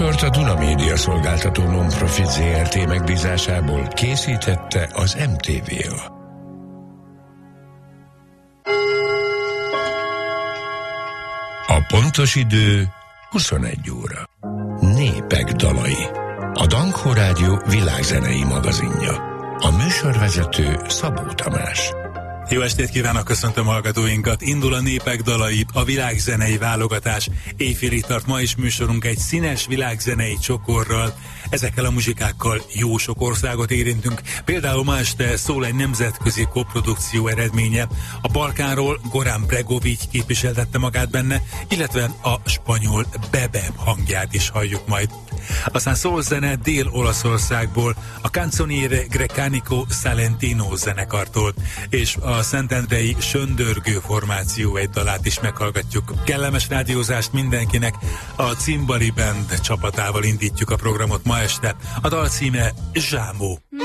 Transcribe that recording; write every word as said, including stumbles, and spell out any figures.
műsort a Duna Média Szolgáltató Non-Profit zé er té megbízásából készítette az em té vé á. A pontos idő huszonegy óra. Népek dalai. A Dankó Rádió világzenei magazinja. A műsorvezető Szabó Tamás. Jó estét kívánok, köszöntöm hallgatóinkat. Indul a Népek dalai, a világzenei válogatás. Éjfélig tart ma is műsorunk egy színes világzenei csokorral. Ezekkel a muzsikákkal jó sok országot érintünk. Például ma este szól egy nemzetközi koprodukció eredménye. A Balkánról Goran Bregovic képviseltette magát benne, illetve a spanyol Bebe hangját is halljuk majd. Aztán szólzene Dél-Olaszországból, a Canzoniere Grecanico Salentino zenekartól, és a szentendrei Söndörgő formáció egy dalát is meghallgatjuk. Kellemes rádiózást mindenkinek, a Cimbali Band csapatával indítjuk a programot ma este. A dal címe Zsámó.